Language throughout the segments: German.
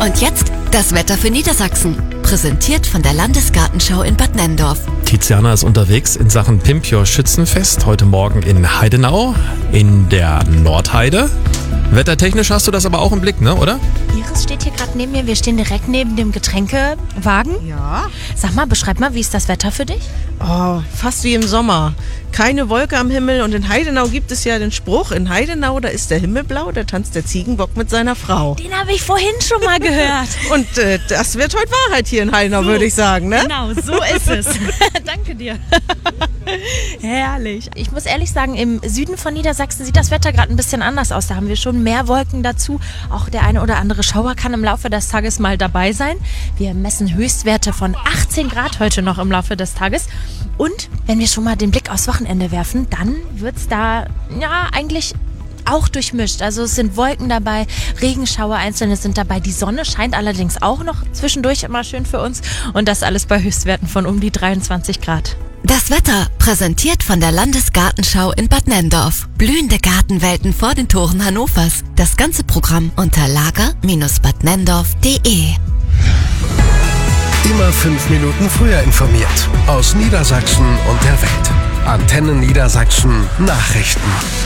Und jetzt das Wetter für Niedersachsen. Präsentiert von der Landesgartenschau in Bad Nenndorf. Tiziana ist unterwegs in Sachen Pimpjor Schützenfest. Heute Morgen in Heidenau, in der Nordheide. Wettertechnisch hast du das aber auch im Blick, ne, oder? Iris steht hier gerade neben mir. Wir stehen direkt neben dem Getränkewagen. Ja. Sag mal, beschreib mal, wie ist das Wetter für dich? Oh, fast wie im Sommer. Keine Wolke am Himmel und in Heidenau gibt es ja den Spruch, in Heidenau, da ist der Himmel blau, da tanzt der Ziegenbock mit seiner Frau. Den habe ich vorhin schon mal gehört. Und das wird heute Wahrheit hier in Heidenau, So, würde ich sagen, ne? Genau, so ist es. Danke dir. Herrlich. Ich muss ehrlich sagen, im Süden von Niedersachsen sieht das Wetter gerade ein bisschen anders aus. Da haben wir schon mehr Wolken dazu. Auch der eine oder andere Schauer kann im Laufe des Tages mal dabei sein. Wir messen Höchstwerte von 18 Grad heute noch im Laufe des Tages. Und wenn wir schon mal den Blick aufs Wochenende werfen, dann wird es da ja eigentlich auch durchmischt. Also es sind Wolken dabei, Regenschauer, einzelne sind dabei. Die Sonne scheint allerdings auch noch zwischendurch immer schön für uns. Und das alles bei Höchstwerten von um die 23 Grad. Das Wetter präsentiert von der Landesgartenschau in Bad Nenndorf. Blühende Gartenwelten vor den Toren Hannovers. Das ganze Programm unter lager-badnenndorf.de. Immer 5 Minuten früher informiert. Aus Niedersachsen und der Welt. Antenne Niedersachsen Nachrichten.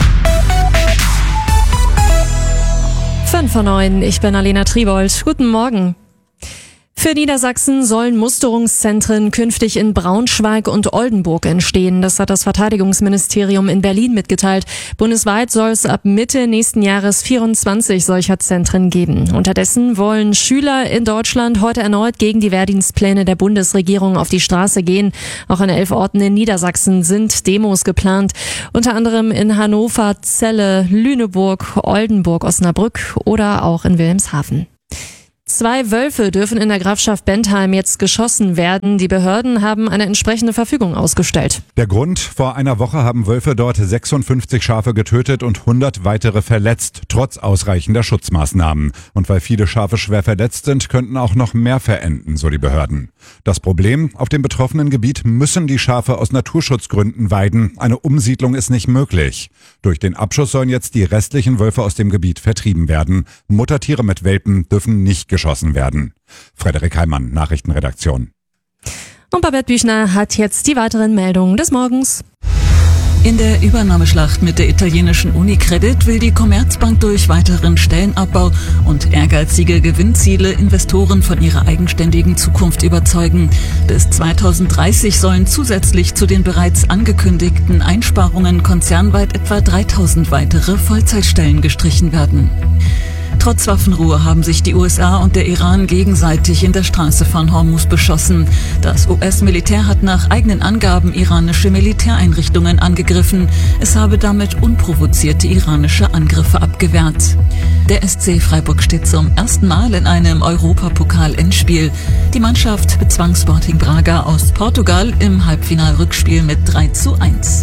5:09, ich bin Alena Tribold. Guten Morgen. Für Niedersachsen sollen Musterungszentren künftig in Braunschweig und Oldenburg entstehen. Das hat das Verteidigungsministerium in Berlin mitgeteilt. Bundesweit soll es ab Mitte nächsten Jahres 24 solcher Zentren geben. Unterdessen wollen Schüler in Deutschland heute erneut gegen die Wehrdienstpläne der Bundesregierung auf die Straße gehen. Auch an 11 Orten in Niedersachsen sind Demos geplant. Unter anderem in Hannover, Celle, Lüneburg, Oldenburg, Osnabrück oder auch in Wilhelmshaven. 2 Wölfe dürfen in der Grafschaft Bentheim jetzt geschossen werden. Die Behörden haben eine entsprechende Verfügung ausgestellt. Der Grund: Vor einer Woche haben Wölfe dort 56 Schafe getötet und 100 weitere verletzt, trotz ausreichender Schutzmaßnahmen. Und weil viele Schafe schwer verletzt sind, könnten auch noch mehr verenden, so die Behörden. Das Problem: Auf dem betroffenen Gebiet müssen die Schafe aus Naturschutzgründen weiden. Eine Umsiedlung ist nicht möglich. Durch den Abschuss sollen jetzt die restlichen Wölfe aus dem Gebiet vertrieben werden. Muttertiere mit Welpen dürfen nicht geschossen werden. Frederik Heimann, Nachrichtenredaktion. Und Babette Büchner hat jetzt die weiteren Meldungen des Morgens. In der Übernahmeschlacht mit der italienischen Unicredit will die Commerzbank durch weiteren Stellenabbau und ehrgeizige Gewinnziele Investoren von ihrer eigenständigen Zukunft überzeugen. Bis 2030 sollen zusätzlich zu den bereits angekündigten Einsparungen konzernweit etwa 3000 weitere Vollzeitstellen gestrichen werden. Trotz Waffenruhe haben sich die USA und der Iran gegenseitig in der Straße von Hormuz beschossen. Das US-Militär hat nach eigenen Angaben iranische Militäreinrichtungen angegriffen. Es habe damit unprovozierte iranische Angriffe abgewehrt. Der SC Freiburg steht zum ersten Mal in einem Europapokal-Endspiel. Die Mannschaft bezwang Sporting Braga aus Portugal im Halbfinalrückspiel mit 3:1.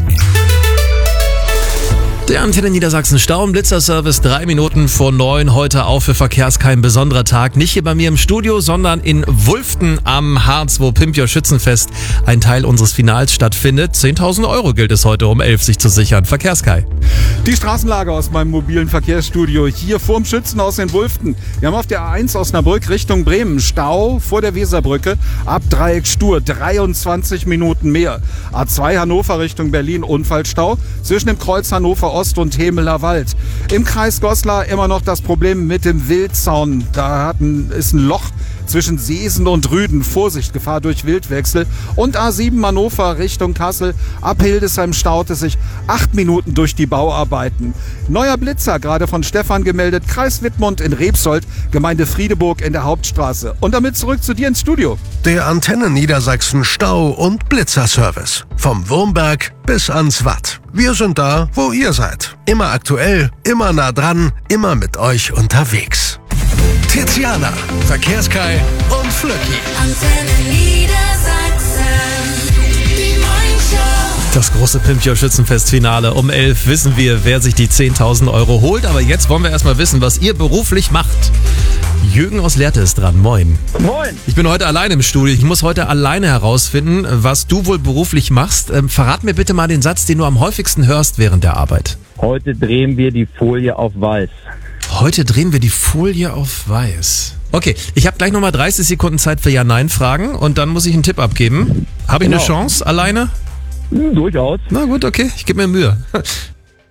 Der Antenne Niedersachsen Stau- und Blitzerservice 3 Minuten vor 9. Heute auch für Verkehrskai ein besonderer Tag. Nicht hier bei mir im Studio, sondern in Wulften am Harz, wo Pimpjor Schützenfest ein Teil unseres Finals stattfindet. 10.000 € gilt es heute um 11 sich zu sichern. Verkehrskai. Die Straßenlage aus meinem mobilen Verkehrsstudio hier vorm Schützenhaus in Wulften. Wir haben auf der A1 Osnabrück Richtung Bremen Stau vor der Weserbrücke ab Dreieck Stur 23 Minuten mehr. A2 Hannover Richtung Berlin Unfallstau zwischen dem Kreuz Hannover Ost und Hemeler Wald. Im Kreis Goslar immer noch das Problem mit dem Wildzaun. Da ist ein Loch zwischen Seesen und Rüden. Vorsicht, Gefahr durch Wildwechsel. Und A7 Hannover Richtung Kassel. Ab Hildesheim staut es sich 8 Minuten durch die Bauarbeiten. Neuer Blitzer, gerade von Stefan gemeldet. Kreis Wittmund in Rebsold, Gemeinde Friedeburg in der Hauptstraße. Und damit zurück zu dir ins Studio. Der Antenne Niedersachsen Stau- und Blitzerservice. Vom Wurmberg bis ans Watt. Wir sind da, wo ihr seid. Immer aktuell, immer nah dran, immer mit euch unterwegs. Tiziana, Verkehrskai und Flöcki. Antenne Niedersachsen. Die Moin-Show. Das große Pimpjor Schützenfest-Finale. Um 11 wissen wir, wer sich die 10.000 € holt. Aber jetzt wollen wir erstmal wissen, was ihr beruflich macht. Jürgen aus Lehrte ist dran. Moin. Moin. Ich bin heute alleine im Studio. Ich muss heute alleine herausfinden, was du wohl beruflich machst. Verrat mir bitte mal den Satz, den du am häufigsten hörst während der Arbeit. Heute drehen wir die Folie auf weiß. Heute drehen wir die Folie auf weiß. Okay, ich habe gleich nochmal 30 Sekunden Zeit für Ja-Nein-Fragen und dann muss ich einen Tipp abgeben. Habe ich eine Chance alleine? Durchaus. Na gut, okay, ich gebe mir Mühe.